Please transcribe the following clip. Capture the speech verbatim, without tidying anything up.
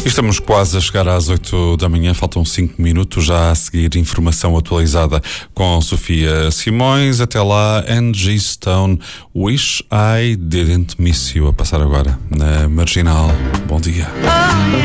Estamos quase a chegar às oito da manhã, faltam cinco minutos, já a seguir informação atualizada com Sofia Simões. Até lá, Angie Stone, Wish I Didn't Miss You, a passar agora na Marginal. Bom dia.